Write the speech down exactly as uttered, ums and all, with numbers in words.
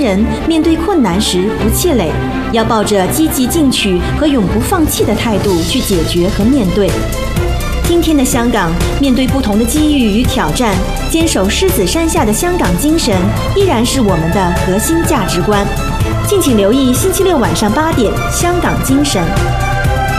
人面对困难时不气馁，要抱着积极进取和永不放弃的态度去解决和面对。今天的香港，面对不同的机遇与挑战，坚守狮子山下的香港精神依然是我们的核心价值观。敬请留意星期六晚上八点《香港精神》。